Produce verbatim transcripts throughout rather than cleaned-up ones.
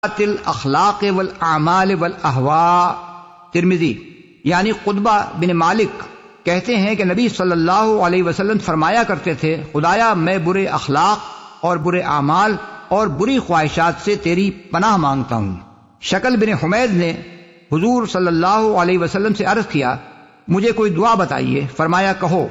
الاخلاق والاعمال والاہواء۔ ترمذی۔ یعنی قطبہ بن مالک کہتے ہیں کہ نبی صلی اللہ علیہ وسلم فرمایا کرتے تھے، خدایا میں برے اخلاق اور برے اعمال اور بری خواہشات سے تیری پناہ مانگتا ہوں۔ شکل بن حمید نے حضور صلی اللہ علیہ وسلم سے عرض کیا، مجھے کوئی دعا بتائیے۔ فرمایا کہو،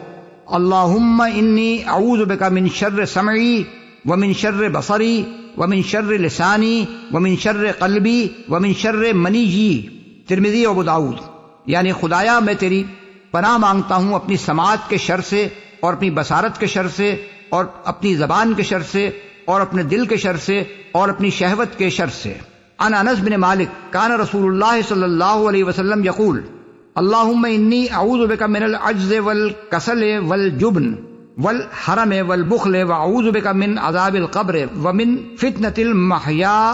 اللہم انی اعوذ بک من شر سمعی ومن شر بصری ومن شر لسانی ومن شر قلبی ومن شر منیی۔ ترمذی و ابو داؤد۔ یعنی خدایا میں تیری پناہ مانگتا ہوں اپنی سماعت کے شر سے اور اپنی بصارت کے شر سے اور اپنی زبان کے شر سے اور اپنے دل کے شر سے اور اپنی شہوت کے شر سے۔ عن انس بن مالک کان رسول اللہ صلی اللہ علیہ وسلم یقول اللہم انی اعوذ بک من العجز والکسل والجبن والحرم والبخل واعوذ بک من عذاب القبر ومن فتنة المحیاء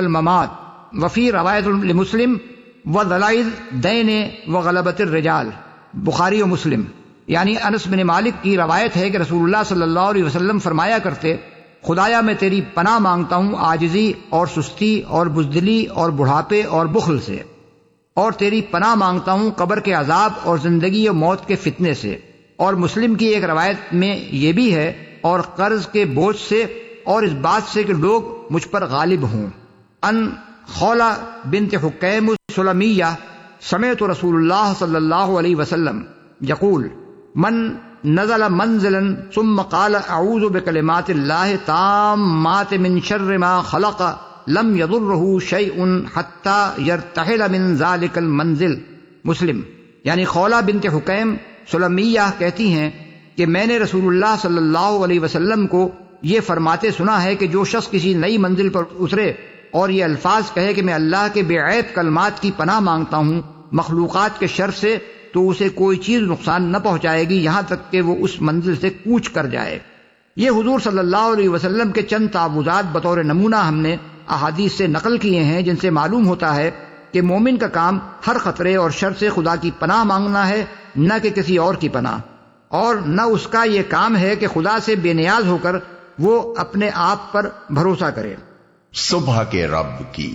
والممات وفی روایت لمسلم وضلع الدین وغلبۃ الرجال۔ بخاری و مسلم۔ یعنی انس بن مالک کی روایت ہے کہ رسول اللہ صلی اللہ علیہ وسلم فرمایا کرتے، خدایا میں تیری پناہ مانگتا ہوں عاجزی اور سستی اور بزدلی اور بڑھاپے اور بخل سے، اور تیری پناہ مانگتا ہوں قبر کے عذاب اور زندگی و موت کے فتنے سے۔ اور مسلم کی ایک روایت میں یہ بھی ہے، اور قرض کے بوجھ سے اور اس بات سے کہ لوگ مجھ پر غالب ہوں۔ ان خولہ بنت حکیم السلمیہ سمعت رسول اللہ صلی اللہ علیہ وسلم یقول من نزل منزلا ثم قال اعوذ بکلمات اللہ تامات من شر ما خلق لم يضره شيء حتى يرتحل من ذلك المنزل۔ مسلم۔ یعنی خولہ بنت حکیم سلمیہ کہتی ہیں کہ میں نے رسول اللہ صلی اللہ علیہ وسلم کو یہ فرماتے سنا ہے کہ جو شخص کسی نئی منزل پر اترے اور یہ الفاظ کہے کہ میں اللہ کے بے عیب کلمات کی پناہ مانگتا ہوں مخلوقات کے شر سے، تو اسے کوئی چیز نقصان نہ پہنچائے گی یہاں تک کہ وہ اس منزل سے کوچ کر جائے۔ یہ حضور صلی اللہ علیہ وسلم کے چند تعوذات بطور نمونہ ہم نے احادیث سے نقل کیے ہیں، جن سے معلوم ہوتا ہے کہ مومن کا کام ہر خطرے اور شر سے خدا کی پناہ مانگنا ہے، نہ کہ کسی اور کی پناہ، اور نہ اس کا یہ کام ہے کہ خدا سے بے نیاز ہو کر وہ اپنے آپ پر بھروسہ کرے۔ صبح کے رب کی۔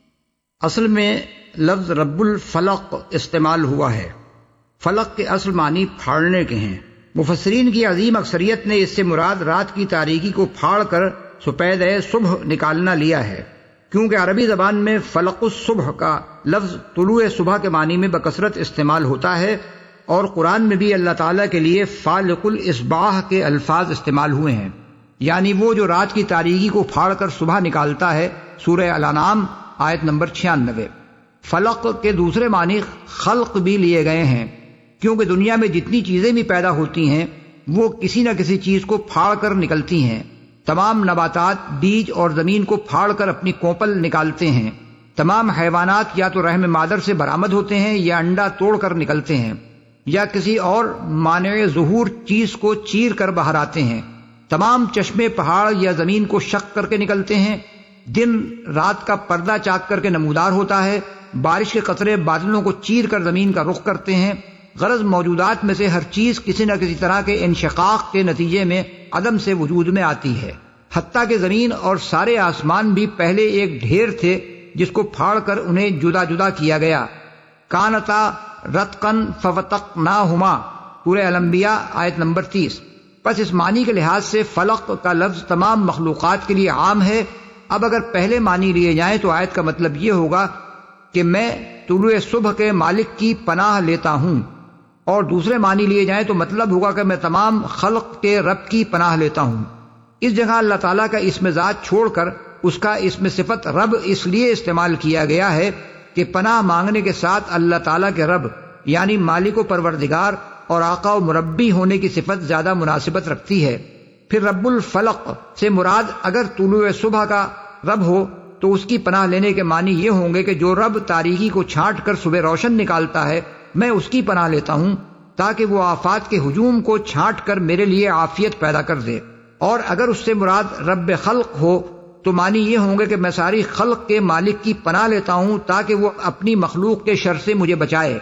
اصل میں لفظ رب الفلق استعمال ہوا ہے۔ فلق کے اصل معنی پھاڑنے کے ہیں۔ مفسرین کی عظیم اکثریت نے اس سے مراد رات کی تاریکی کو پھاڑ کر سپید صبح نکالنا لیا ہے، کیونکہ عربی زبان میں فلق الصبح کا لفظ طلوع صبح کے معنی میں بکثرت استعمال ہوتا ہے، اور قرآن میں بھی اللہ تعالیٰ کے لیے فالق الاصباح کے الفاظ استعمال ہوئے ہیں، یعنی وہ جو رات کی تاریکی کو پھاڑ کر صبح نکالتا ہے۔ سورہ الانعام آیت نمبر چھیانوے۔ فلق کے دوسرے معنی خلق بھی لیے گئے ہیں، کیونکہ دنیا میں جتنی چیزیں بھی پیدا ہوتی ہیں وہ کسی نہ کسی چیز کو پھاڑ کر نکلتی ہیں۔ تمام نباتات بیج اور زمین کو پھاڑ کر اپنی کوپل نکالتے ہیں۔ تمام حیوانات یا تو رحم مادر سے برآمد ہوتے ہیں یا انڈا توڑ کر نکلتے ہیں، یا کسی اور مانع ظہور چیز کو چیر کر باہر آتے ہیں۔ تمام چشمے پہاڑ یا زمین کو شق کر کے نکلتے ہیں۔ دن رات کا پردہ چاک کر کے نمودار ہوتا ہے۔ بارش کے قطرے بادلوں کو چیر کر زمین کا رخ کرتے ہیں۔ غرض موجودات میں سے ہر چیز کسی نہ کسی طرح کے انشقاق کے نتیجے میں عدم سے وجود میں آتی ہے، حتیٰ کہ زمین اور سارے آسمان بھی پہلے ایک ڈھیر تھے جس کو پھاڑ کر انہیں جدا جدا کیا گیا۔ کانتا رتقن ففتقناہما، سورہ الانبیاء آیت نمبر تیس۔ پس اس معنی کے لحاظ سے فلق کا لفظ تمام مخلوقات کے لیے عام ہے۔ اب اگر پہلے معنی لیے جائیں تو آیت کا مطلب یہ ہوگا کہ میں طلوع صبح کے مالک کی پناہ لیتا ہوں، اور دوسرے معنی لیے جائیں تو مطلب ہوگا کہ میں تمام خلق کے رب کی پناہ لیتا ہوں۔ اس جگہ اللہ تعالیٰ کا اسم ذات چھوڑ کر اس کا اسم صفت رب اس لیے استعمال کیا گیا ہے کہ پناہ مانگنے کے ساتھ اللہ تعالیٰ کے رب یعنی مالک و پروردگار اور آقا و مربی ہونے کی صفت زیادہ مناسبت رکھتی ہے۔ پھر رب الفلق سے مراد اگر طلوع صبح کا رب ہو تو اس کی پناہ لینے کے معنی یہ ہوں گے کہ جو رب تاریکی کو چھانٹ کر صبح روشن نکالتا ہے میں اس کی پناہ لیتا ہوں تاکہ وہ آفات کے ہجوم کو چھانٹ کر میرے لیے عافیت پیدا کر دے۔ اور اگر اس سے مراد رب خلق ہو تو معنی یہ ہوں گے کہ میں ساری خلق کے مالک کی پناہ لیتا ہوں تاکہ وہ اپنی مخلوق کے شر سے مجھے بچائے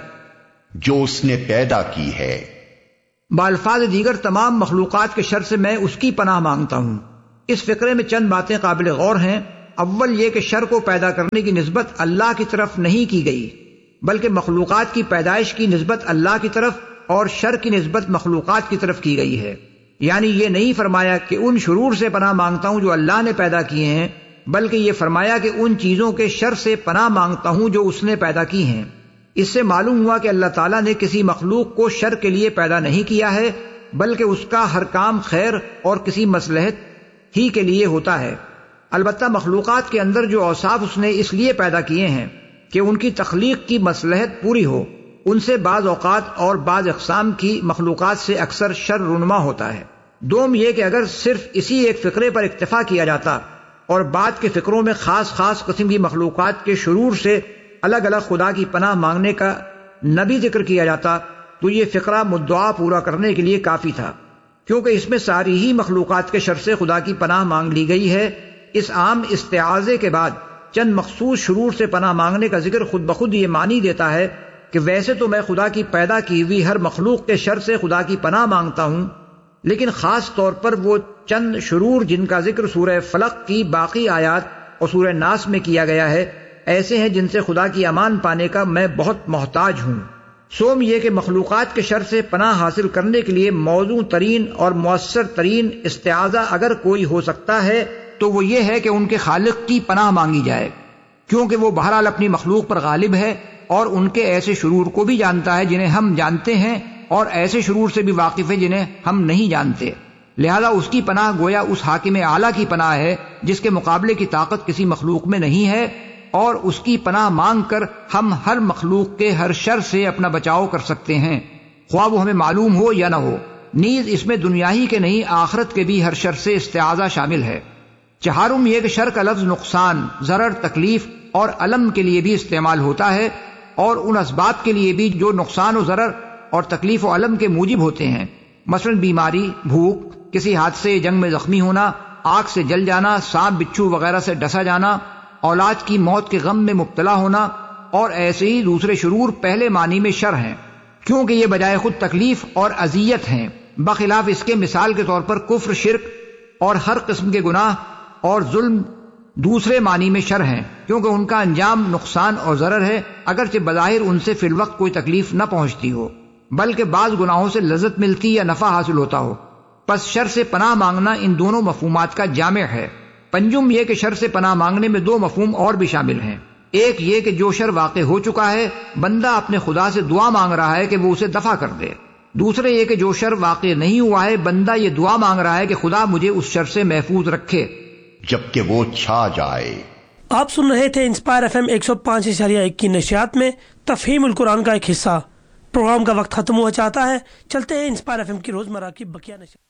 جو اس نے پیدا کی ہے۔ بالفاظ دیگر تمام مخلوقات کے شر سے میں اس کی پناہ مانگتا ہوں۔ اس فقرے میں چند باتیں قابل غور ہیں۔ اول یہ کہ شر کو پیدا کرنے کی نسبت اللہ کی طرف نہیں کی گئی، بلکہ مخلوقات کی پیدائش کی نسبت اللہ کی طرف اور شر کی نسبت مخلوقات کی طرف کی گئی ہے۔ یعنی یہ نہیں فرمایا کہ ان شرور سے پناہ مانگتا ہوں جو اللہ نے پیدا کیے ہیں، بلکہ یہ فرمایا کہ ان چیزوں کے شر سے پناہ مانگتا ہوں جو اس نے پیدا کی ہیں۔ اس سے معلوم ہوا کہ اللہ تعالیٰ نے کسی مخلوق کو شر کے لیے پیدا نہیں کیا ہے، بلکہ اس کا ہر کام خیر اور کسی مصلحت ہی کے لیے ہوتا ہے۔ البتہ مخلوقات کے اندر جو اوصاف اس نے اس لیے پیدا کیے ہیں کہ ان کی تخلیق کی مصلحت پوری ہو، ان سے بعض اوقات اور بعض اقسام کی مخلوقات سے اکثر شر رونما ہوتا ہے۔ دوم یہ کہ اگر صرف اسی ایک فقرے پر اکتفا کیا جاتا اور بعد کے فقروں میں خاص خاص قسم کی مخلوقات کے شرور سے الگ الگ خدا کی پناہ مانگنے کا نہ بھی ذکر کیا جاتا تو یہ فقرہ مدعا پورا کرنے کے لیے کافی تھا، کیونکہ اس میں ساری ہی مخلوقات کے شر سے خدا کی پناہ مانگ لی گئی ہے۔ اس عام استعاذے کے بعد چند مخصوص شرور سے پناہ مانگنے کا ذکر خود بخود یہ معنی دیتا ہے کہ ویسے تو میں خدا کی پیدا کی ہوئی ہر مخلوق کے شر سے خدا کی پناہ مانگتا ہوں، لیکن خاص طور پر وہ چند شرور جن کا ذکر سورہ فلق کی باقی آیات اور سورہ ناس میں کیا گیا ہے ایسے ہیں جن سے خدا کی امان پانے کا میں بہت محتاج ہوں۔ سوم یہ کہ مخلوقات کے شر سے پناہ حاصل کرنے کے لیے موزوں ترین اور مؤثر ترین استعاذہ اگر کوئی ہو سکتا ہے تو وہ یہ ہے کہ ان کے خالق کی پناہ مانگی جائے، کیونکہ وہ بہرحال اپنی مخلوق پر غالب ہے اور ان کے ایسے شرور کو بھی جانتا ہے جنہیں ہم جانتے ہیں اور ایسے شرور سے بھی واقف ہے جنہیں ہم نہیں جانتے، لہذا اس کی پناہ گویا اس حاکم اعلیٰ کی پناہ ہے جس کے مقابلے کی طاقت کسی مخلوق میں نہیں ہے، اور اس کی پناہ مانگ کر ہم ہر مخلوق کے ہر شر سے اپنا بچاؤ کر سکتے ہیں، خواہ وہ ہمیں معلوم ہو یا نہ ہو۔ نیز اس میں دنیا ہی کے نہیں آخرت کے بھی ہر شر سے استعاذہ شامل ہے۔ چہارم یہ کہ شر کا لفظ نقصان، ضرر، تکلیف اور الم کے لیے بھی استعمال ہوتا ہے، اور ان اسباب کے لیے بھی جو نقصان و ضرر اور تکلیف و الم کے موجب ہوتے ہیں، مثلا بیماری، بھوک، کسی حادثے جنگ میں زخمی ہونا، آگ سے جل جانا، سانپ بچھو وغیرہ سے ڈسا جانا، اولاد کی موت کے غم میں مبتلا ہونا، اور ایسے ہی دوسرے شرور پہلے معنی میں شر ہیں، کیونکہ یہ بجائے خود تکلیف اور اذیت ہیں، بخلاف اس کے مثال کے طور پر کفر، شرک اور ہر قسم کے گناہ اور ظلم دوسرے معنی میں شر ہیں، کیونکہ ان کا انجام نقصان اور ضرر ہے، اگرچہ بظاہر ان سے فی الوقت کوئی تکلیف نہ پہنچتی ہو، بلکہ بعض گناہوں سے لذت ملتی یا نفع حاصل ہوتا ہو۔ پس شر سے پناہ مانگنا ان دونوں مفہومات کا جامع ہے۔ پنجم یہ کہ شر سے پناہ مانگنے میں دو مفہوم اور بھی شامل ہیں۔ ایک یہ کہ جو شر واقع ہو چکا ہے بندہ اپنے خدا سے دعا مانگ رہا ہے کہ وہ اسے دفع کر دے۔ دوسرے یہ کہ جو شر واقع نہیں ہوا ہے بندہ یہ دعا مانگ رہا ہے کہ خدا مجھے اس شر سے محفوظ رکھے جبکہ وہ چھا جائے۔ آپ سن رہے تھے انسپائر ایف ایم ایک سو پانچ اشاریہ ایک کی نشریات میں تفہیم القرآن کا ایک حصہ۔ پروگرام کا وقت ختم ہوا چاہتا ہے، چلتے ہیں انسپائر ایف ایم کی روزمرہ کی بقیہ نشریات۔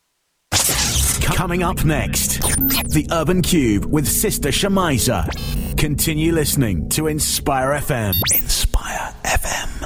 Coming up next, The Urban Cube with Sister Shamiza. Continue listening to Inspire F M. Inspire F M.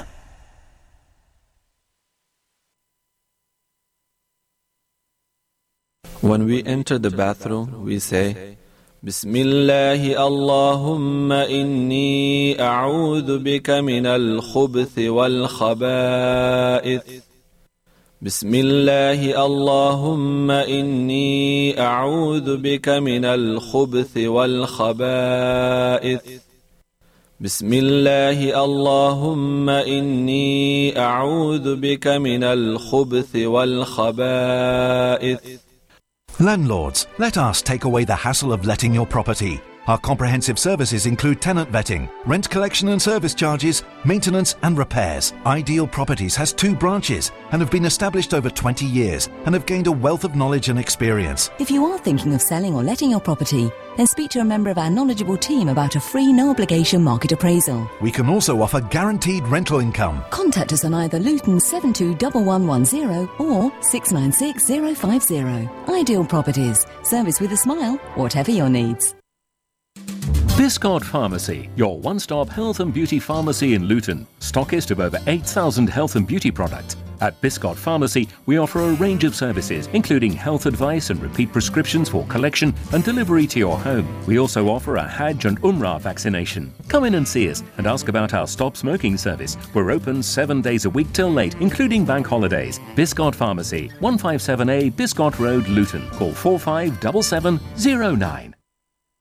When we enter the bathroom, we say, Bismillahi Allahumma inni a'udhu bika min al-khubuthi wal-khaba'ith. Bismillahi Allahumma inni a'udhu bika min al-khubuthi wal-khaba'ith. Bismillahi Allahumma inni a'udhu bika min al-khubuthi wal-khaba'ith. Landlords, let us take away the hassle of letting your property. Our comprehensive services include tenant vetting, rent collection and service charges, maintenance and repairs. Ideal Properties has two branches and have been established over twenty years and have gained a wealth of knowledge and experience. If you are thinking of selling or letting your property, then speak to a member of our knowledgeable team about a free, no-obligation market appraisal. We can also offer guaranteed rental income. Contact us on either Luton seven two one one one zero or six nine six zero five zero. Ideal Properties. Service with a smile, whatever your needs. Biscard Pharmacy, your one-stop health and beauty pharmacy in Luton. Stockist of over eight thousand health and beauty products. At Biscard Pharmacy, we offer a range of services, including health advice and repeat prescriptions for collection and delivery to your home. We also offer a Hajj and Umrah vaccination. Come in and see us and ask about our stop smoking service. We're open seven days a week till late, including bank holidays. Biscard Pharmacy, one fifty-seven A Biscard Road, Luton. Call four five seven seven zero nine.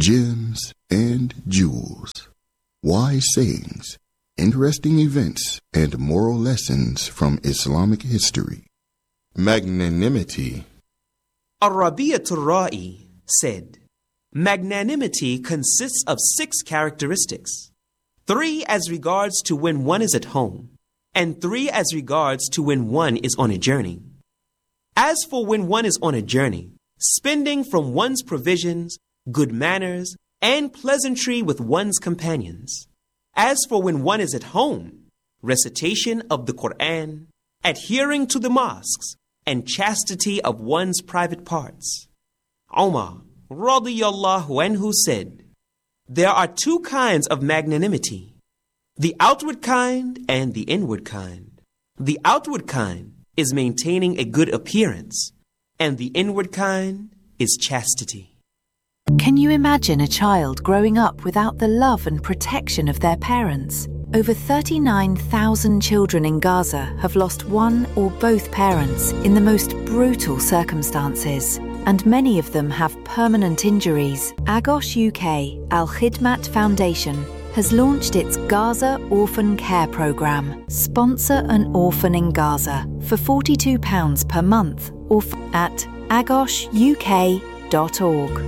gems and jewels, wise sayings, interesting events, and moral lessons from Islamic history. Magnanimity. Ar-Rabi'atul Ra'i said, magnanimity consists of six characteristics. Three as regards to when one is at home, and three as regards to when one is on a journey. As for when one is on a journey, spending from one's provisions, good manners, and pleasantry with one's companions. As for when one is at home, recitation of the Quran, adhering to the mosques, and chastity of one's private parts. Umar radiyallahu anhu said, there are two kinds of magnanimity, the outward kind and the inward kind. The outward kind is maintaining a good appearance, and the inward kind is chastity. Can you imagine a child growing up without the love and protection of their parents? Over thirty-nine thousand children in Gaza have lost one or both parents in the most brutal circumstances, and many of them have permanent injuries. Agos U K Al Khidmat Foundation has launched its Gaza Orphan Care Programme. Sponsor an orphan in Gaza for forty-two pounds per month or f- at agos u k dot org.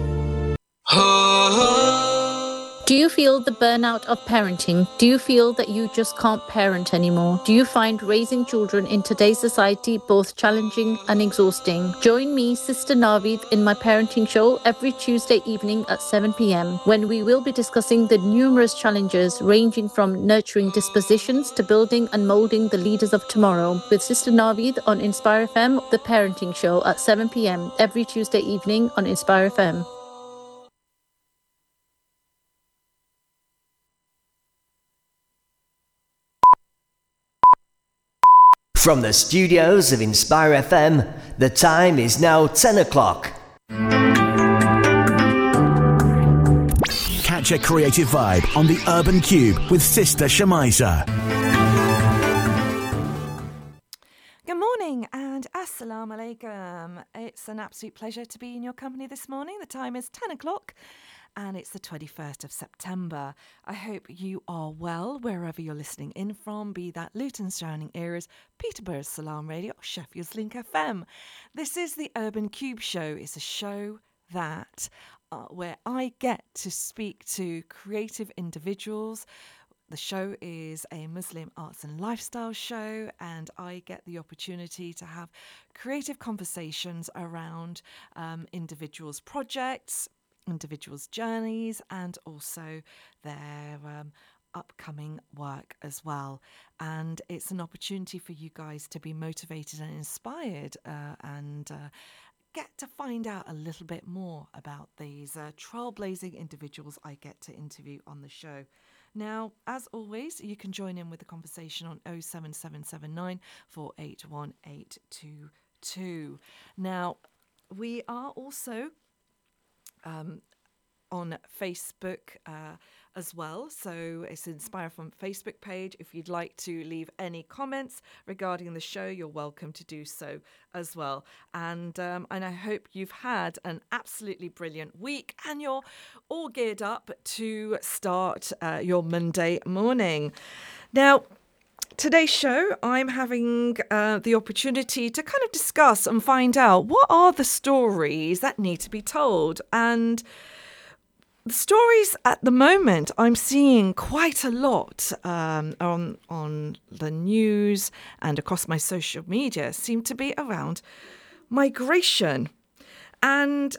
Do you feel the burnout of parenting? Do you feel that you just can't parent anymore? Do you find raising children in today's society both challenging and exhausting? Join me, Sister Naveed, in my parenting show every Tuesday evening at seven p.m. when we will be discussing the numerous challenges ranging from nurturing dispositions to building and molding the leaders of tomorrow with Sister Naveed on Inspire F M, the parenting show at seven p.m. every Tuesday evening on Inspire F M. From the studios of Inspire F M, the time is now ten o'clock. Catch a creative vibe on the Urban Cube with Sister Shamiza. Good morning and assalamu alaikum. It's an absolute pleasure to be in your company this morning. The time is ten o'clock. And it's the twenty-first of September. I hope you are well wherever you're listening in from, be that Luton surrounding areas, Peterborough's Salam Radio, or Sheffield's Link F M. This is the Urban Cube Show. It's a show that uh, where I get to speak to creative individuals. The show is a Muslim arts and lifestyle show, and I get the opportunity to have creative conversations around um, individuals' projects, individuals' journeys, and also their um, upcoming work as well. And it's an opportunity for you guys to be motivated and inspired uh, and uh, get to find out a little bit more about these uh, trailblazing individuals I get to interview on the show. Now, as always, you can join in with the conversation on oh seven seven seven nine four eight one eight two two. Now, we are also Um, on Facebook uh, as well. So it's Inspire from Facebook page. If you'd like to leave any comments regarding the show, you're welcome to do so as well. And um, and I hope you've had an absolutely brilliant week and you're all geared up to start uh, your Monday morning. Now, today's show, I'm having uh, the opportunity to kind of discuss and find out what are the stories that need to be told. And the stories at the moment, I'm seeing quite a lot um, on on the news and across my social media, seem to be around migration. And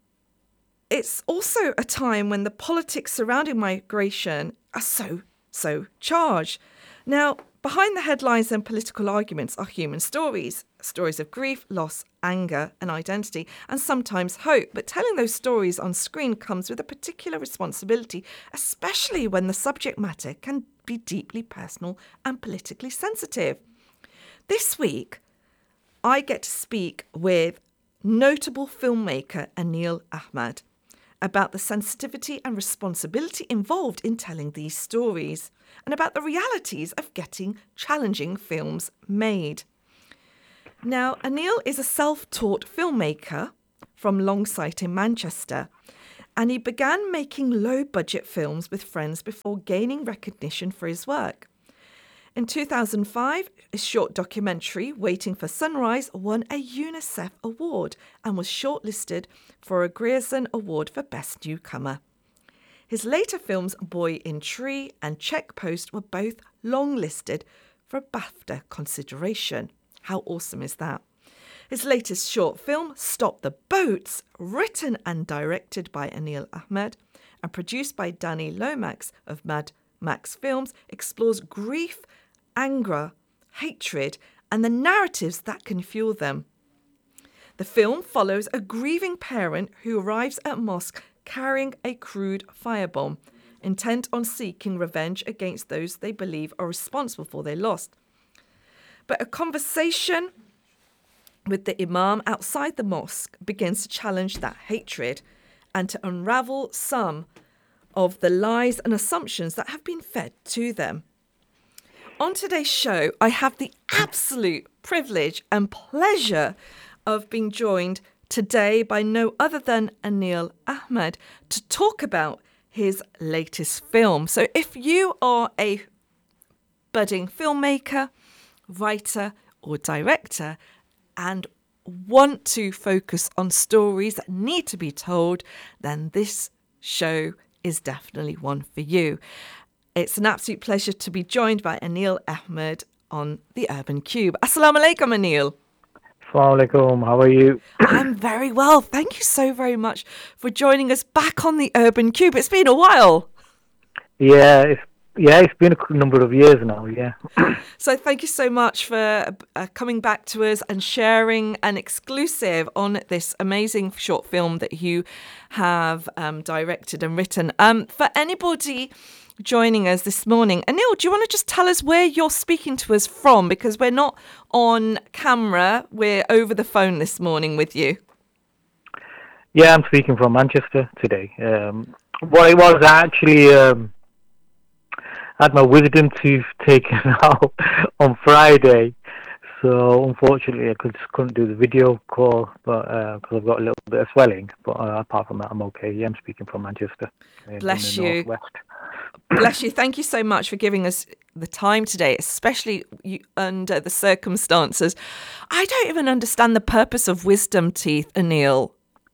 it's also a time when the politics surrounding migration are so, so charged. Now, behind the headlines and political arguments are human stories, stories of grief, loss, anger and identity, and sometimes hope. But telling those stories on screen comes with a particular responsibility, especially when the subject matter can be deeply personal and politically sensitive. This week, I get to speak with notable filmmaker Anil Ahmad about the sensitivity and responsibility involved in telling these stories, and about the realities of getting challenging films made. Now, Anil is a self-taught filmmaker from Longsight in Manchester, and he began making low-budget films with friends before gaining recognition for his work. In two thousand five, his short documentary, Waiting for Sunrise, won a UNICEF award and was shortlisted for a Grierson Award for Best Newcomer. His later films, Boy in Tree and Check Post, were both longlisted for BAFTA consideration. How awesome is that? His latest short film, Stop the Boats, written and directed by Anil Ahmed and produced by Danny Lomax of Mad Max Films, explores grief, anger, hatred, and the narratives that can fuel them. The film follows a grieving parent who arrives at mosque carrying a crude firebomb, intent on seeking revenge against those they believe are responsible for their loss. But a conversation with the imam outside the mosque begins to challenge that hatred and to unravel some of the lies and assumptions that have been fed to them. On today's show, I have the absolute privilege and pleasure of being joined today by no other than Anil Ahmed to talk about his latest film. So if you are a budding filmmaker, writer or director and want to focus on stories that need to be told, then this show is definitely one for you. It's an absolute pleasure to be joined by Anil Ahmed on the Urban Cube. Assalamu alaikum, Anil. Assalamu alaikum. How are you? I'm very well. Thank you so very much for joining us back on the Urban Cube. It's been a while. Yeah, it's yeah, it's been a number of years now. Yeah. So thank you so much for uh, coming back to us and sharing an exclusive on this amazing short film that you have um, directed and written. Um, for anybody joining us this morning, Anil, do you want to just tell us where you're speaking to us from? Because we're not on camera, we're over the phone this morning with you. Yeah, I'm speaking from Manchester today. Um, what it was actually, um, I had my wisdom tooth taken out on Friday, so unfortunately I could, couldn't do the video call, but because uh, I've got a little bit of swelling. But uh, apart from that, I'm okay. Yeah, I'm speaking from Manchester. In, Bless in the you. Northwest. Bless you. Thank you so much for giving us the time today, especially you, under the circumstances. I don't even understand the purpose of wisdom teeth, Anil.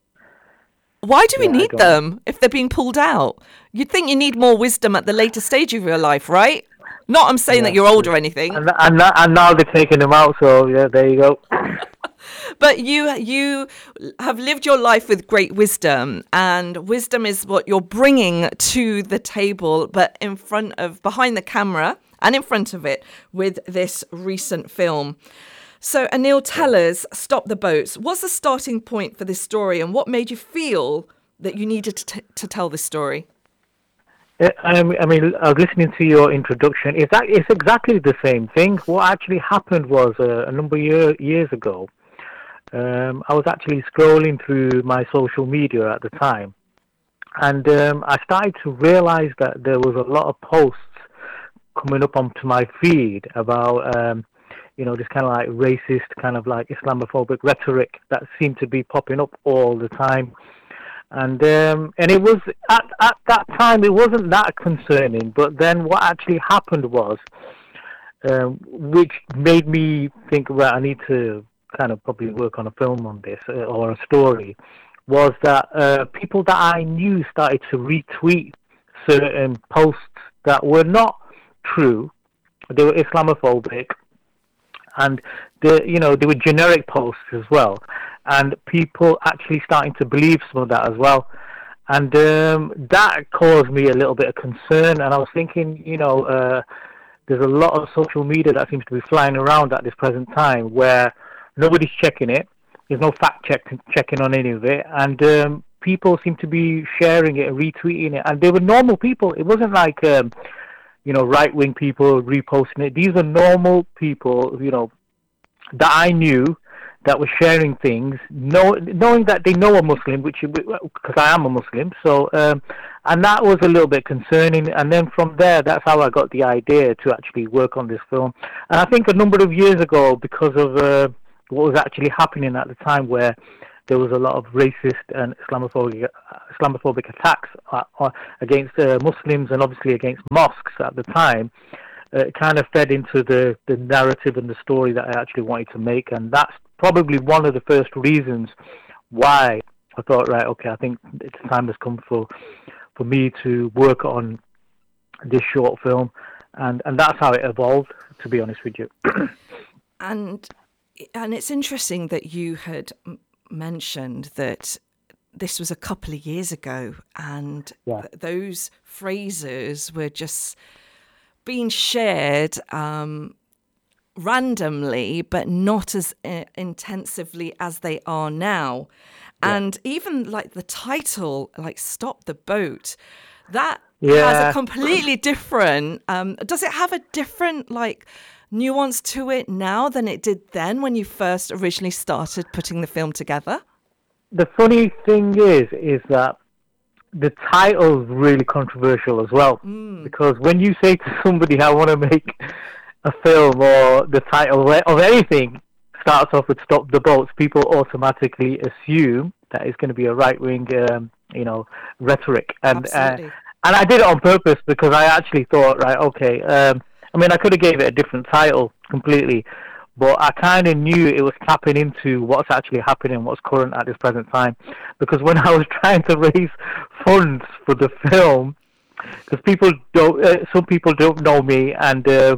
Why do we yeah, need them if they're being pulled out? You'd think you need more wisdom at the later stage of your life, right? Not I'm saying yeah. that you're old or anything. And, and, and now they're taking them out, so yeah, there you go. But you you have lived your life with great wisdom, and wisdom is what you're bringing to the table, but in front of, behind the camera and in front of it with this recent film. So Anil, tell us, Stop the Boats. What's the starting point for this story, and what made you feel that you needed to, t- to tell this story? I mean, I was listening to your introduction. It's, that, it's exactly the same thing. What actually happened was uh, a number of year, years ago, um, I was actually scrolling through my social media at the time, and um, I started to realize that there was a lot of posts coming up onto my feed about, um, you know, this kind of like racist, kind of like Islamophobic rhetoric that seemed to be popping up all the time. And um, and it was, at, at that time, it wasn't that concerning. But then what actually happened was, um, which made me think, well, I need to kind of probably work on a film on this uh, or a story, was that uh, people that I knew started to retweet certain posts that were not true. They were Islamophobic, and they, you know, they were generic posts as well. And people actually starting to believe some of that as well. And um, that caused me a little bit of concern. And I was thinking, you know, uh, there's a lot of social media that seems to be flying around at this present time where nobody's checking it. There's no fact check checking on any of it. And um, people seem to be sharing it and retweeting it. And they were normal people. It wasn't like, um, you know, right-wing people reposting it. These are normal people, you know, that I knew that were sharing things, know, knowing that they know a Muslim, which because I am a Muslim, so um, and that was a little bit concerning. And then from there, that's how I got the idea to actually work on this film. And I think a number of years ago, because of uh, what was actually happening at the time, where there was a lot of racist and Islamophobic, Islamophobic attacks uh, uh, against uh, Muslims and obviously against mosques at the time, uh, it kind of fed into the, the narrative and the story that I actually wanted to make. And that's probably one of the first reasons why I thought, right, okay, I think it's time has come for for me to work on this short film. And, and that's how it evolved, to be honest with you. and and it's interesting that you had m- mentioned that this was a couple of years ago, and yeah. th- those phrases were just being shared um, randomly, but not as uh, intensively as they are now. Yeah. And even like the title, like "Stop the Boat," that yeah. has a completely different. Um, does it have a different like nuance to it now than it did then when you first originally started putting the film together? The funny thing is, is that the title is really controversial as well. Mm. Because when you say to somebody, I want to make a film, or the title of anything starts off with "Stop the Boats," people automatically assume that it's going to be a right-wing, um, you know, rhetoric. And uh, and I did it on purpose because I actually thought, right, okay, um, I mean, I could have gave it a different title completely, but I kind of knew it was tapping into what's actually happening, what's current at this present time. Because when I was trying to raise funds for the film, because people don't, uh, some people don't know me, and uh,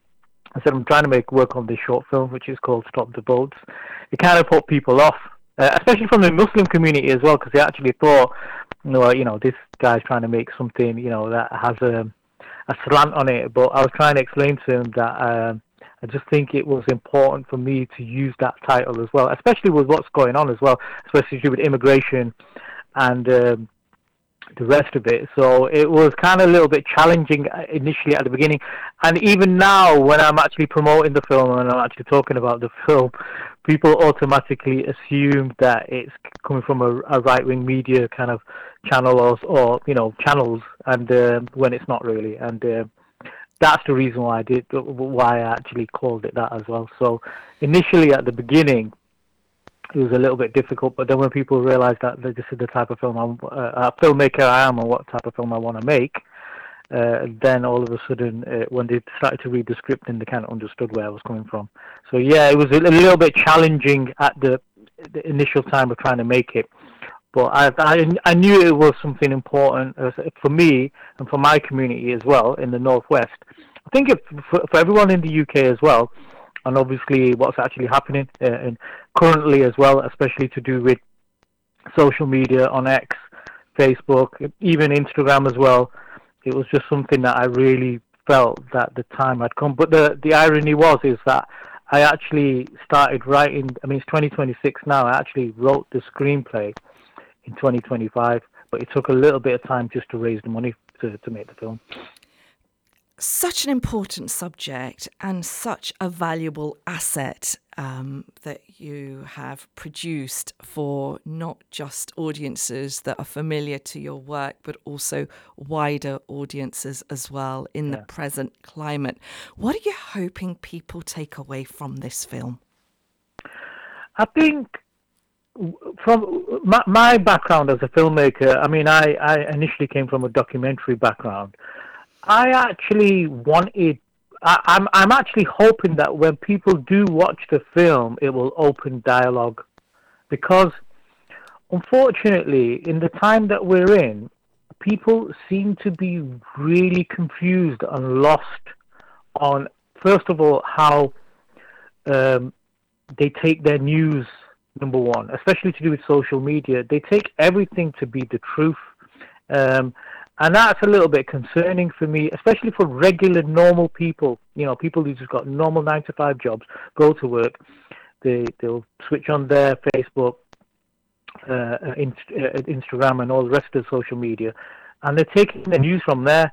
I said I'm trying to make work on this short film, which is called "Stop the Boats." It kind of put people off, uh, especially from the Muslim community as well, because they actually thought, you know, you know, this guy's trying to make something, you know, that has a, a slant on it. But I was trying to explain to him that um, I just think it was important for me to use that title as well, especially with what's going on as well, especially with immigration and um, the rest of it. So it was kind of a little bit challenging initially at the beginning. And even now, when I'm actually promoting the film and I'm actually talking about the film, people automatically assume that it's coming from a, a right-wing media kind of channel or, or you know, channels, and uh, when it's not really. And uh, that's the reason why I did, why I actually called it that as well. So initially at the beginning, it was a little bit difficult, but then when people realised that this is the type of film I'm, uh, a filmmaker I am, and what type of film I want to make, uh, then all of a sudden, uh, when they started to read the script, then they kind of understood where I was coming from. So yeah, it was a little bit challenging at the, the initial time of trying to make it, but I, I, I knew it was something important uh, for me and for my community as well in the Northwest. I think if, for, for everyone in the U K as well, and obviously what's actually happening uh, and currently as well, especially to do with social media on X, Facebook, even Instagram as well. It was just something that I really felt that the time had come. But the, the irony was is that I actually started writing, I mean, it's twenty twenty-six now, I actually wrote the screenplay in twenty twenty-five, but it took a little bit of time just to raise the money to, to make the film. Such an important subject and such a valuable asset um, that you have produced for not just audiences that are familiar to your work, but also wider audiences as well in yeah. the present climate. What are you hoping people take away from this film? I think from my, my background as a filmmaker, I mean, I, I initially came from a documentary background. I actually wanted, I, I'm I'm actually hoping that when people do watch the film, it will open dialogue. Because, unfortunately, in the time that we're in, people seem to be really confused and lost on, first of all, how um, they take their news, number one, especially to do with social media. They take everything to be the truth. Um, And that's a little bit concerning for me, especially for regular, normal people. You know, people who just got normal nine to five jobs, go to work, they, they'll switch on their Facebook, uh, Inst- uh, Instagram and all the rest of the social media, and they're taking the news from there.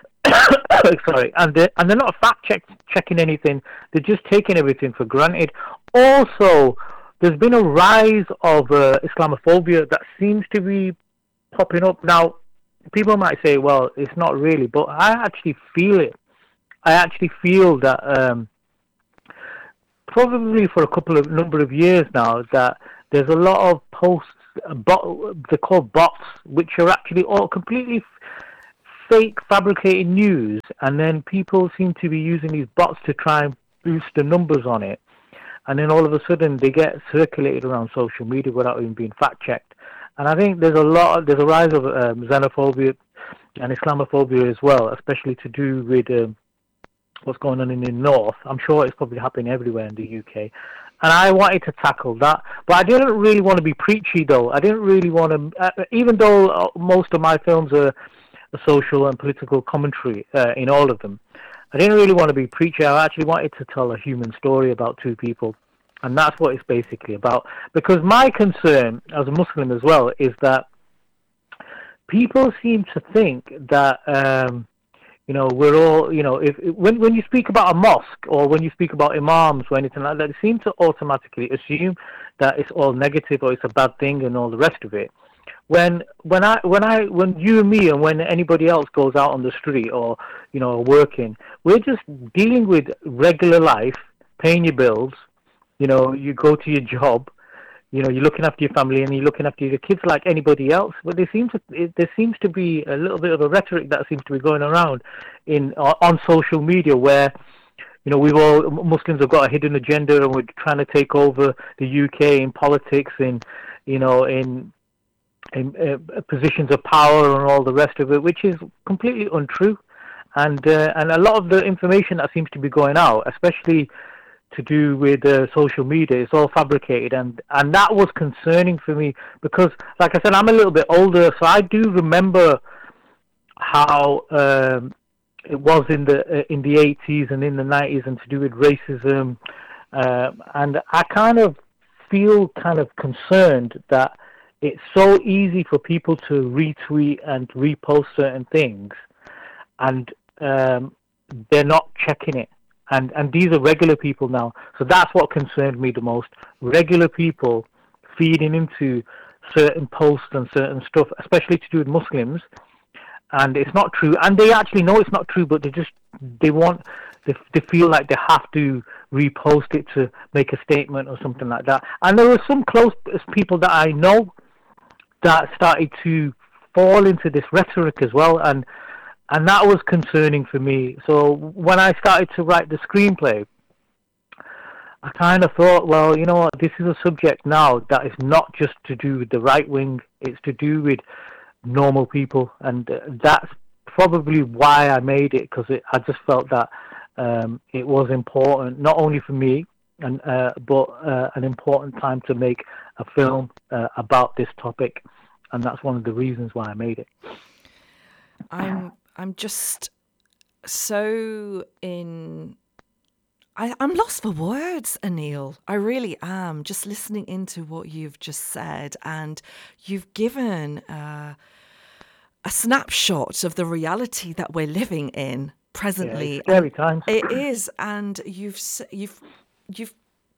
Sorry, and they're, and they're not fact check, checking anything. They're just taking everything for granted. Also, there's been a rise of uh, Islamophobia that seems to be popping up now. People might say, well, it's not really, but I actually feel it. I actually feel that um, probably for a couple of number of years now that there's a lot of posts, uh, bot, they're called bots, which are actually all completely f- fake, fabricated news, and then people seem to be using these bots to try and boost the numbers on it, and then all of a sudden they get circulated around social media without even being fact-checked. And I think there's a lot, of, there's a rise of um, xenophobia and Islamophobia as well, especially to do with um, what's going on in the north. I'm sure it's probably happening everywhere in the U K. And I wanted to tackle that, but I didn't really want to be preachy, though. I didn't really want to, uh, even though uh, most of my films are a social and political commentary uh, in all of them, I didn't really want to be preachy. I actually wanted to tell a human story about two people, and that's what it's basically about. Because my concern as a Muslim as well is that people seem to think that, um, you know, we're all, you know, if when when you speak about a mosque or when you speak about imams or anything like that, they seem to automatically assume that it's all negative or it's a bad thing and all the rest of it. When when I when I when you and me and when anybody else goes out on the street or, you know, working, we're just dealing with regular life, paying your bills. You know, you go to your job. You know, you're looking after your family and you're looking after your kids like anybody else. But there seems to it, there seems to be a little bit of a rhetoric that seems to be going around in on social media where, you know, we've all Muslims have got a hidden agenda and we're trying to take over the U K in politics and, you know, in in uh, positions of power and all the rest of it, which is completely untrue. And uh, and a lot of the information that seems to be going out, especially to do with uh, social media, it's all fabricated, and and that was concerning for me because, like I said, I'm a little bit older, so I do remember how um, it was in the uh, in the eighties and in the nineties, and to do with racism, uh, and I kind of feel kind of concerned that it's so easy for people to retweet and repost certain things, and um, they're not checking it. And and these are regular people now. So that's what concerned me the most. Regular people feeding into certain posts and certain stuff, especially to do with Muslims. And it's not true. And they actually know it's not true, but they just, they want, they, they feel like they have to repost it to make a statement or something like that. And there were some close people that I know that started to fall into this rhetoric as well. And And that was concerning for me. So when I started to write the screenplay, I kind of thought, well, you know what, this is a subject now that is not just to do with the right wing, it's to do with normal people. And that's probably why I made it, because I just felt that um, it was important, not only for me, and uh, but uh, an important time to make a film uh, about this topic. And that's one of the reasons why I made it. I'm I'm just so in... I, I'm lost for words, Anil. I really am. Just listening into what you've just said, and you've given uh, a snapshot of the reality that we're living in presently. Yeah, it's scary times. It is, and you've you've you've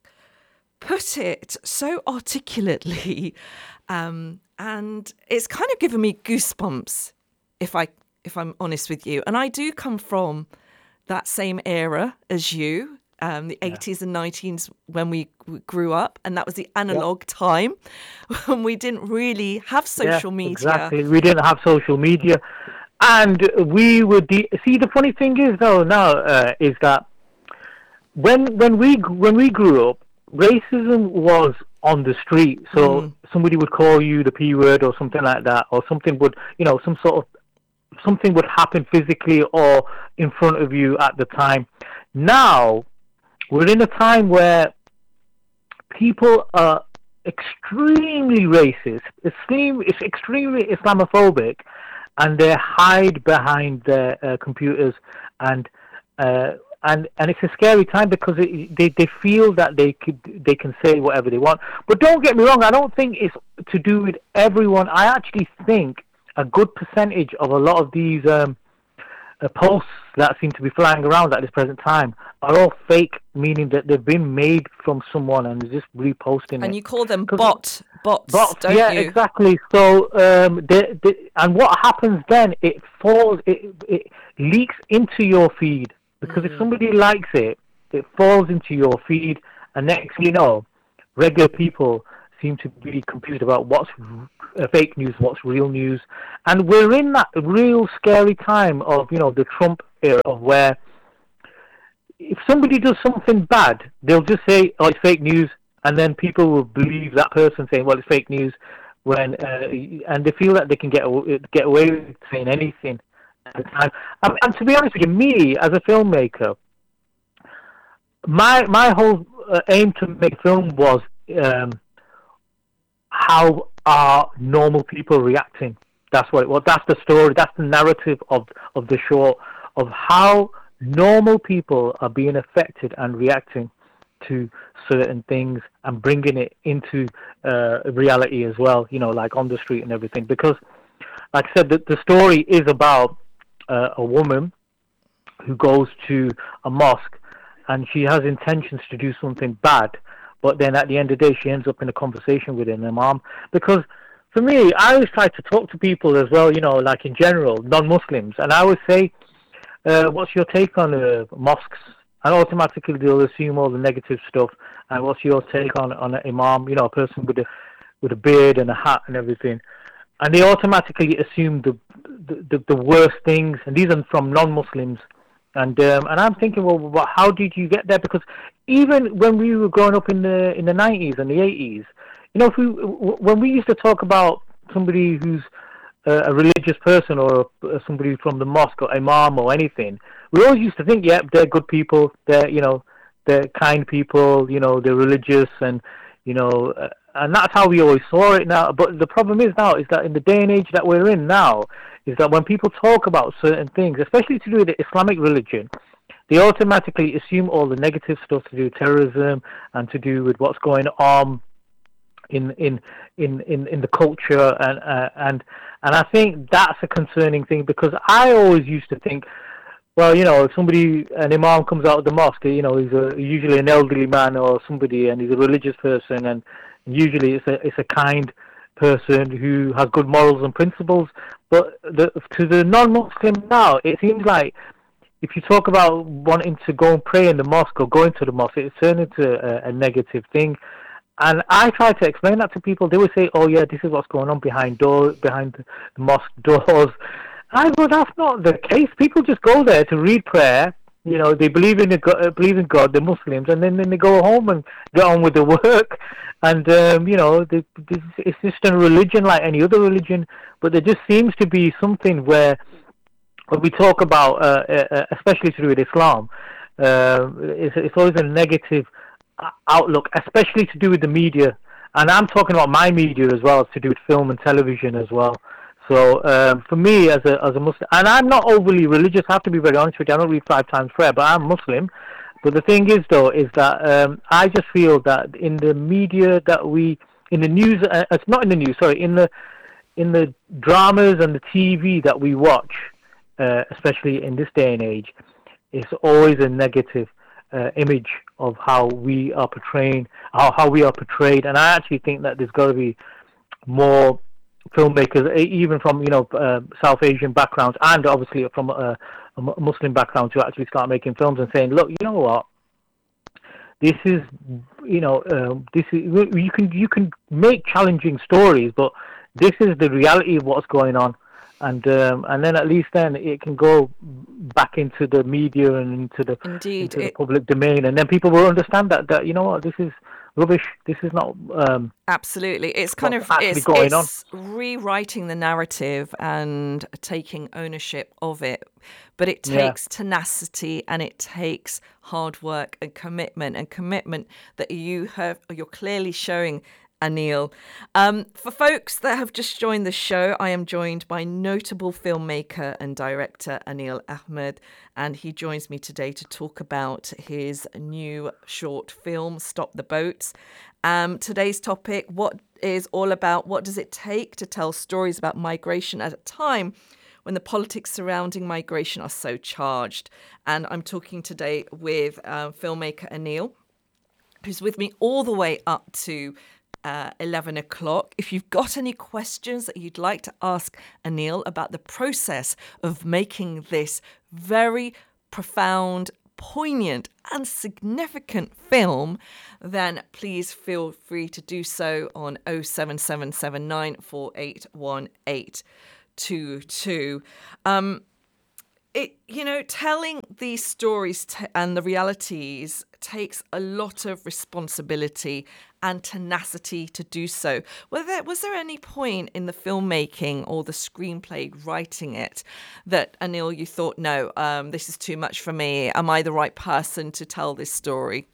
put it so articulately, um, and it's kind of given me goosebumps. If I if I'm honest with you, and I do come from that same era as you. Um, the yeah. eighties and nineties when we grew up, and that was the analog yeah. time when we didn't really have social yeah, media. Exactly, we didn't have social media, and we would de- see. The funny thing is, though, now uh, is that when when we when we grew up, racism was on the street. So mm. somebody would call you the P word or something like that, or something would, you know, some sort of something would happen physically or in front of you at the time. Now, we're in a time where people are extremely racist, extreme, it's extremely Islamophobic, and they hide behind their uh, computers, and uh, and and it's a scary time because it, they they feel that they could they can say whatever they want. But don't get me wrong, I don't think it's to do with everyone. I actually think a good percentage of a lot of these um, uh, posts that seem to be flying around at this present time are all fake, meaning that they've been made from someone and they're just reposting and it. And you call them bot, bots, bots, don't yeah, you? Yeah, exactly. So, um, they, they, and what happens then, it falls, it, it leaks into your feed, because mm-hmm. if somebody likes it, it falls into your feed, and next thing you know, regular people seem to be confused about what's uh, fake news, what's real news. And we're in that real scary time of, you know, the Trump era, of where if somebody does something bad, they'll just say, oh, it's fake news, and then people will believe that person saying, well, it's fake news, when uh, and they feel that they can get get away with saying anything at the time. And, and to be honest with you, me as a filmmaker, my my whole uh, aim to make film was um, how are normal people reacting. That's what it was. That's the story. That's the narrative of of the short, of how normal people are being affected and reacting to certain things and bringing it into uh, reality as well, you know, like on the street and everything. Because, like I said, the, the story is about uh, a woman who goes to a mosque and she has intentions to do something bad, but then at the end of the day she ends up in a conversation with an imam. Because for me, I always try to talk to people as well, you know, like in general, non-Muslims, and I always say, uh, what's your take on uh, mosques? And automatically they'll assume all the negative stuff. And what's your take on on an imam? You know, a person with a with a beard and a hat and everything. And they automatically assume the the, the worst things. And these are from non-Muslims. And um, and I'm thinking, well, well, how did you get there? Because even when we were growing up in the in the nineties and the eighties, you know, if we when we used to talk about somebody who's uh, a religious person or uh, somebody from the mosque or imam or anything, we always used to think, yeah, they're good people, they're, you know, they're kind people, you know, they're religious, and, you know, uh, and that's how we always saw it now. But the problem is now is that in the day and age that we're in now, is that when people talk about certain things, especially to do with the Islamic religion, they automatically assume all the negative stuff to do with terrorism and to do with what's going on in in in in, in the culture, and uh, and and I think that's a concerning thing, because I always used to think, well, you know, if somebody, an imam comes out of the mosque, you know, he's a, usually an elderly man or somebody, and he's a religious person, and usually it's a it's a kind person who has good morals and principles. But the, to the non-Muslim now, it seems like if you talk about wanting to go and pray in the mosque or going to the mosque, it's turned into a, a negative thing. And I try to explain that to people. They would say, "Oh yeah, this is what's going on behind doors, behind the mosque doors." I go, that's not the case. People just go there to read prayer. You know, they believe in the God, believe in God. They're Muslims, and then, then they go home and get on with the work. And um, you know, they, they, it's just a religion like any other religion. But there just seems to be something where, when we talk about, uh, uh, especially to do with Islam, uh, it's, it's always a negative outlook, especially to do with the media. And I'm talking about my media as well, to do with film and television as well. So um, for me, as a as a Muslim, and I'm not overly religious, I have to be very honest with you, I don't read five times prayer, but I'm Muslim. But the thing is, though, is that um, I just feel that in the media that we, in the news, uh, it's not in the news, sorry, in the in the dramas and the T V that we watch, uh, especially in this day and age, it's always a negative uh, image of how we are portraying, how, how we are portrayed. And I actually think that there's got to be more filmmakers, even from, you know, uh, South Asian backgrounds, and obviously from a, a Muslim background, to actually start making films and saying, look, you know what, this is, you know, uh, this is, you can you can make challenging stories, but this is the reality of what's going on. And um, and then at least then it can go back into the media and into the, Indeed, into the it, public domain, and then people will understand that, that you know what, this is rubbish. This is not um, absolutely. It's kind of actually it's, going it's on. rewriting the narrative and taking ownership of it, but it Yeah. takes tenacity and it takes hard work and commitment and commitment that you have. You're clearly showing, Anil. Um, for folks that have just joined the show, I am joined by notable filmmaker and director Anil Ahmed, and he joins me today to talk about his new short film, Stop the Boats. Um, today's topic, what is all about, what does it take to tell stories about migration at a time when the politics surrounding migration are so charged? And I'm talking today with uh, filmmaker Anil, who's with me all the way up to Uh, eleven o'clock. If you've got any questions that you'd like to ask Anil about the process of making this very profound, poignant and significant film, then please feel free to do so on oh seven seven seven nine four eight one eight two two. Um, it, you know, telling these stories t- and the realities takes a lot of responsibility and tenacity to do so. Was there, was there any point in the filmmaking or the screenplay writing it that, Anil, you thought, no, um, this is too much for me? Am I the right person to tell this story?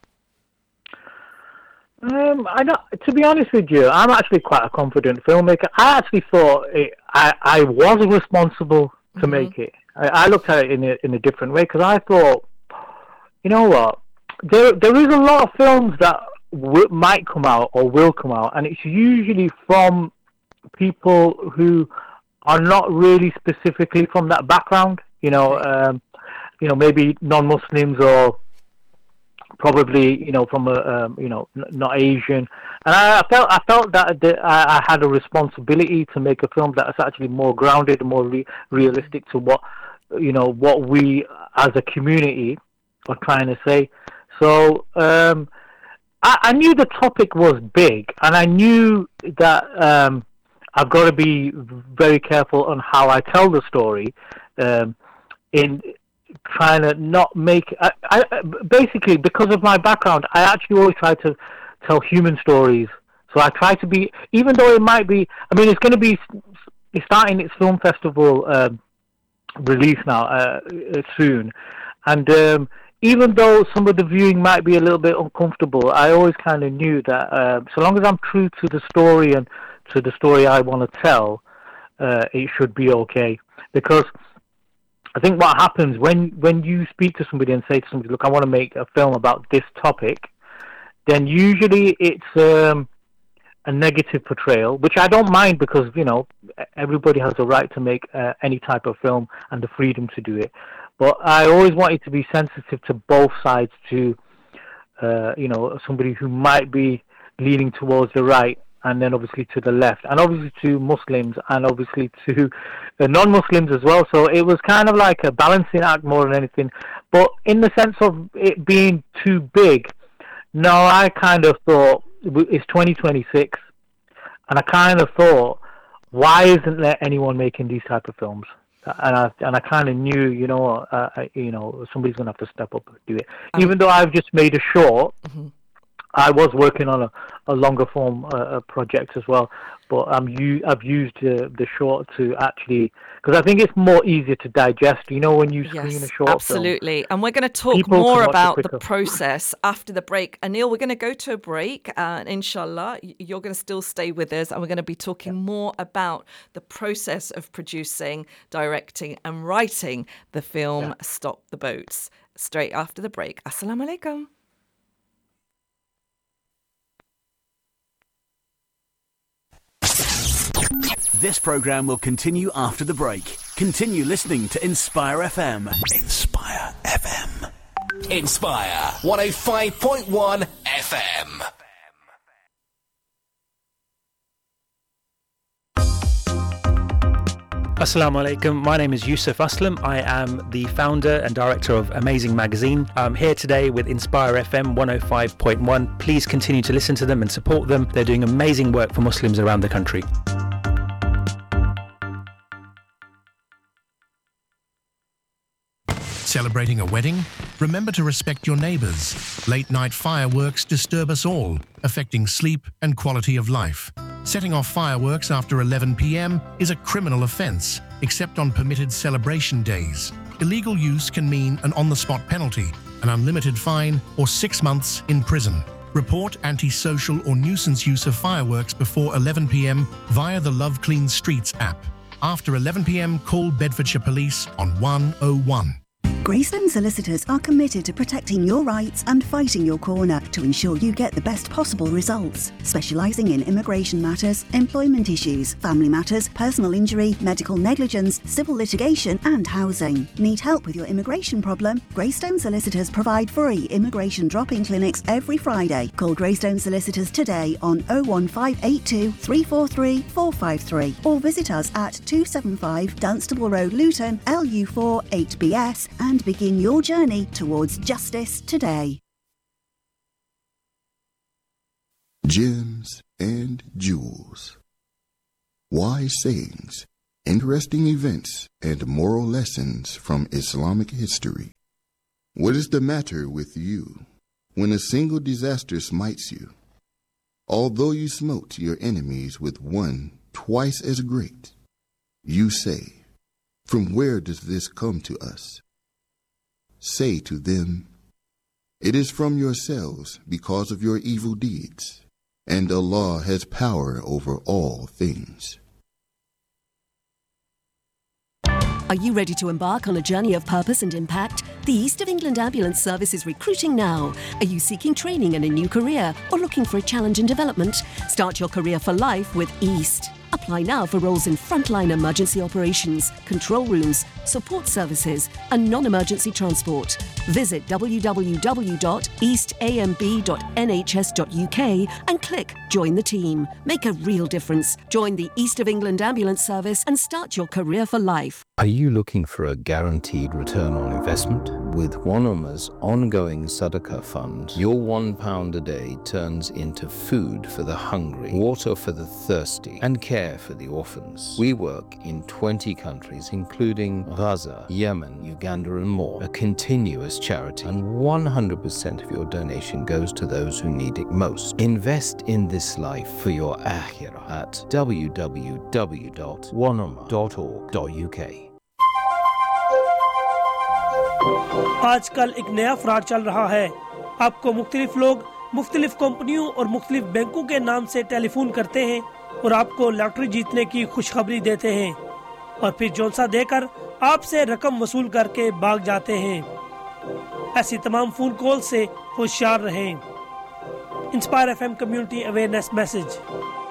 Um, I don't, to be honest with you, I'm actually quite a confident filmmaker. I actually thought it, I, I was responsible to mm-hmm. make it. I, I looked at it in a, in a different way because I thought, you know what, there there is a lot of films that w- might come out or will come out, and it's usually from people who are not really specifically from that background. You know, um, you know, maybe non-Muslims or probably, you know, from a, um, you know, n- not Asian. And I, I felt, I felt that the, I, I had a responsibility to make a film that is actually more grounded, more re- realistic to what, you know, what we as a community are trying to say. So um, I, I knew the topic was big, and I knew that um, I've got to be very careful on how I tell the story. Um, in trying to not make I, I, basically, because of my background, I actually always try to tell human stories. So I try to be, even though it might be, I mean, it's going to be it's starting its film festival um, release now uh, soon, and um, even though some of the viewing might be a little bit uncomfortable, I always kind of knew that uh, so long as I'm true to the story and to the story I want to tell, uh, it should be okay. Because I think what happens when, when you speak to somebody and say to somebody, look, I want to make a film about this topic, then usually it's um, a negative portrayal, which I don't mind because, you know, everybody has a right to make uh, any type of film and the freedom to do it. But I always wanted to be sensitive to both sides, to, uh, you know, somebody who might be leaning towards the right, and then obviously to the left, and obviously to Muslims, and obviously to uh, non-Muslims as well. So it was kind of like a balancing act more than anything. But in the sense of it being too big, no, I kind of thought it's twenty twenty-six, and I kind of thought, why isn't there anyone making these type of films? And I and I kind of knew, you know, uh, I, you know, somebody's gonna have to step up and do it. Um, Even though I've just made a short. Mm-hmm. I was working on a, a longer form uh, project as well, but I'm u- I've used uh, the short to actually, because I think it's more easier to digest, you know, when you screen yes, a short absolutely. film. And we're going to talk more about the process after the break. Anil, we're going to go to a break, and inshallah, you're going to still stay with us, and we're going to be talking yeah. more about the process of producing, directing, and writing the film yeah. Stop the Boats straight after the break. Assalamu alaikum. This program will continue after the break. Continue listening to Inspire F M. Inspire F M. Inspire one oh five point one F M. Assalamu alaikum. My name is Yusuf Aslam. I am the founder and director of Amazing Magazine. I'm here today with Inspire F M one oh five point one. Please continue to listen to them and support them. They're doing amazing work for Muslims around the country. Celebrating a wedding? Remember to respect your neighbours. Late-night fireworks disturb us all, affecting sleep and quality of life. Setting off fireworks after eleven p.m. is a criminal offence, except on permitted celebration days. Illegal use can mean an on-the-spot penalty, an unlimited fine, or six months in prison. Report antisocial or nuisance use of fireworks before eleven p.m. via the Love Clean Streets app. After eleven p.m, call Bedfordshire Police on one oh one. Greystone Solicitors are committed to protecting your rights and fighting your corner to ensure you get the best possible results. Specialising in immigration matters, employment issues, family matters, personal injury, medical negligence, civil litigation and housing. Need help with your immigration problem? Greystone Solicitors provide free immigration drop-in clinics every Friday. Call Greystone Solicitors today on oh one five eight two, three four three, four five three or visit us at two seventy-five Dunstable Road, Luton, L U four eight B S and and begin your journey towards justice today. Gems and jewels. Wise sayings, interesting events, and moral lessons from Islamic history. What is the matter with you when a single disaster smites you? Although you smote your enemies with one twice as great, you say, from where does this come to us? Say to them, it is from yourselves because of your evil deeds, and Allah has power over all things. Are you ready to embark on a journey of purpose and impact? The East of England Ambulance Service is recruiting now. Are you seeking training in a new career or looking for a challenge in development? Start your career for life with East. Apply now for roles in frontline emergency operations, control rooms, support services, and non-emergency transport. Visit w w w dot east a m b dot n h s dot u k and click Join the Team. Make a real difference. Join the East of England Ambulance Service and start your career for life. Are you looking for a guaranteed return on investment? With One Ummah's ongoing Sadaqah fund, your one pound a day turns into food for the hungry, water for the thirsty, and care for the orphans. We work in twenty countries, including Gaza, Yemen, Uganda, and more. A continuous charity, and one hundred percent of your donation goes to those who need it most. Invest in this life for your akhirah at w w w dot one ummah dot org dot u k. आजकल एक नया fraud चल रहा है। आपको मुख्तलिफ लोग मुख्तलिफ कंपनियों और मुख्तलिफ बैंकों के नाम से टेलीफोन करते हैं और आपको लॉटरी जीतने की खुशखबरी देते हैं और फिर जोनसा देकर आपसे रकम वसूल करके भाग जाते हैं। ऐसी तमाम फोन कॉल से होशियार रहें। Inspire FM community awareness message.